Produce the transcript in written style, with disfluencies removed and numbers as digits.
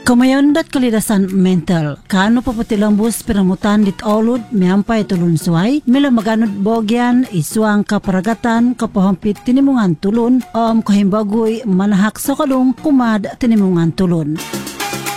Kamayondat kalidasan mental. Kano papatilambos piramutan dit olud miampay tulun suay. Mila maganod bogyan isuang kaparagatan kapahampit tinimungan tulun kahimbagoy manahak sa kalong kumad tinimungan tulun.